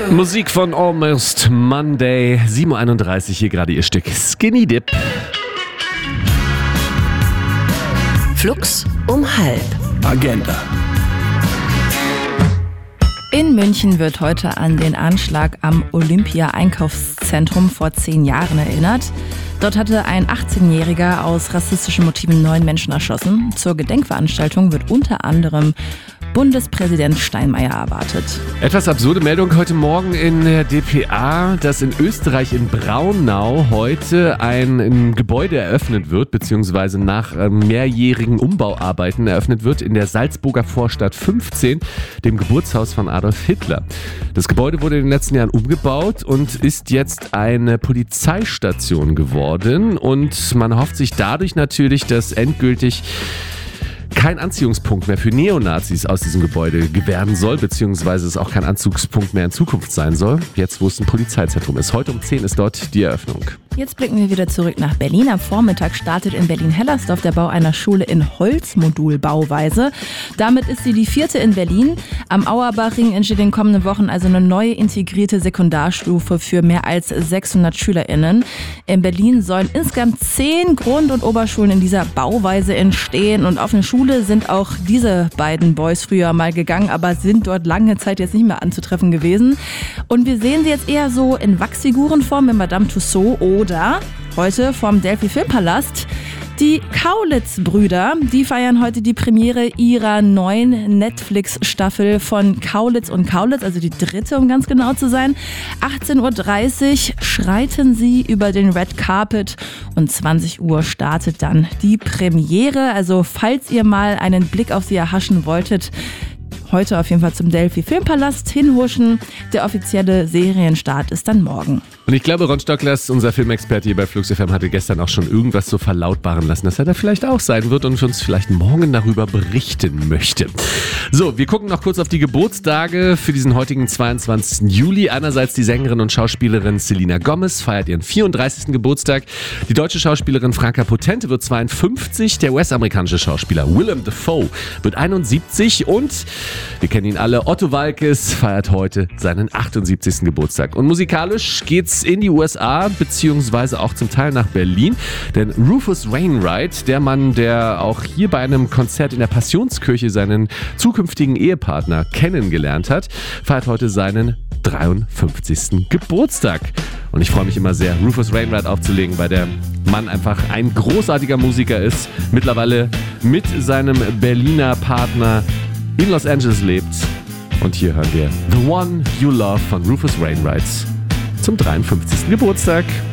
Musik von Almost Monday, 7.31 Uhr, hier gerade ihr Stück Skinny Dip. Flux um halb. Agenda. In München wird heute an den Anschlag am Olympia-Einkaufszentrum vor 10 Jahren erinnert. Dort hatte ein 18-Jähriger aus rassistischen Motiven 9 Menschen erschossen. Zur Gedenkveranstaltung wird unter anderem Bundespräsident Steinmeier erwartet. Etwas absurde Meldung heute Morgen in der dpa, dass in Österreich in Braunau heute ein Gebäude eröffnet wird, beziehungsweise nach mehrjährigen Umbauarbeiten eröffnet wird in der Salzburger Vorstadt 15, dem Geburtshaus von Adolf Hitler. Das Gebäude wurde in den letzten Jahren umgebaut und ist jetzt eine Polizeistation geworden und man hofft sich dadurch natürlich, dass endgültig kein Anziehungspunkt mehr für Neonazis aus diesem Gebäude gewähren soll, beziehungsweise es auch kein Anzugspunkt mehr in Zukunft sein soll, jetzt wo es ein Polizeizentrum ist. Heute um 10 ist dort die Eröffnung. Jetzt blicken wir wieder zurück nach Berlin. Am Vormittag startet in Berlin-Hellersdorf der Bau einer Schule in Holzmodulbauweise. Damit ist sie die 4. in Berlin. Am Auerbachring entsteht in den kommenden Wochen also eine neue integrierte Sekundarstufe für mehr als 600 SchülerInnen. In Berlin sollen insgesamt 10 Grund- und Oberschulen in dieser Bauweise entstehen. Und auf eine Schule sind auch diese beiden Boys früher mal gegangen, aber sind dort lange Zeit jetzt nicht mehr anzutreffen gewesen. Und wir sehen sie jetzt eher so in Wachsfigurenform mit Madame Tussauds oder heute vom Delphi Filmpalast. Die Kaulitz-Brüder, die feiern heute die Premiere ihrer neuen Netflix-Staffel von Kaulitz und Kaulitz, also die 3., um ganz genau zu sein. 18.30 Uhr schreiten sie über den Red Carpet und 20 Uhr startet dann die Premiere. Also falls ihr mal einen Blick auf sie erhaschen wolltet, heute auf jeden Fall zum Delphi Filmpalast hinhuschen. Der offizielle Serienstart ist dann morgen. Und ich glaube, Ron Stocklers, unser Filmexperte hier bei Flux FM, hatte gestern auch schon irgendwas so verlautbaren lassen, dass er da vielleicht auch sein wird und uns vielleicht morgen darüber berichten möchte. So, wir gucken noch kurz auf die Geburtstage für diesen heutigen 22. Juli. Einerseits die Sängerin und Schauspielerin Selena Gomez feiert ihren 34. Geburtstag. Die deutsche Schauspielerin Franka Potente wird 52. Der US-amerikanische Schauspieler Willem Dafoe wird 71. Und wir kennen ihn alle, Otto Waalkes feiert heute seinen 78. Geburtstag. Und musikalisch geht's in die USA, beziehungsweise auch zum Teil nach Berlin. Denn Rufus Wainwright, der Mann, der auch hier bei einem Konzert in der Passionskirche seinen zukünftigen Ehepartner kennengelernt hat, feiert heute seinen 53. Geburtstag. Und ich freue mich immer sehr, Rufus Wainwright aufzulegen, weil der Mann einfach ein großartiger Musiker ist. Mittlerweile mit seinem Berliner Partner in Los Angeles lebt. Und hier hören wir The One You Love von Rufus Wainwright zum 53. Geburtstag.